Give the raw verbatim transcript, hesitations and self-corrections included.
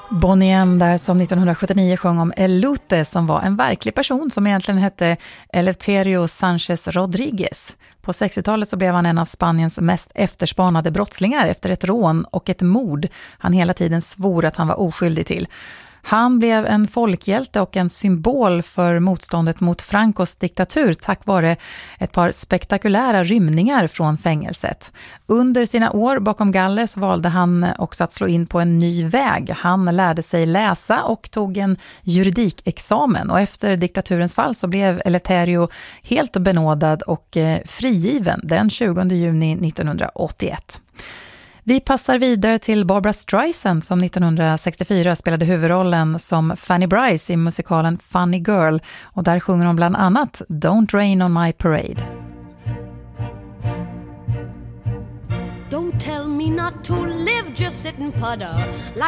Bonnie M där som nittonhundrasjuttionio sjöng om El Lute som var en verklig person som egentligen hette Eleuterio Sánchez Rodríguez. På sextiotalet så blev han en av Spaniens mest efterspanade brottslingar efter ett rån och ett mord han hela tiden svor att han var oskyldig till. Han blev en folkhjälte och en symbol för motståndet mot Francos diktatur tack vare ett par spektakulära rymningar från fängelset. Under sina år bakom galler så valde han också att slå in på en ny väg. Han lärde sig läsa och tog en juridikexamen och efter diktaturens fall så blev Eleuterio helt benådad och frigiven den tjugonde juni nittonhundraåttioett. Vi passar vidare till Barbra Streisand som nittonhundrasextiofyra spelade huvudrollen som Fanny Bryce i musikalen Funny Girl och där sjunger hon bland annat Don't Rain on My Parade. Don't tell me not to live, just sit and putter.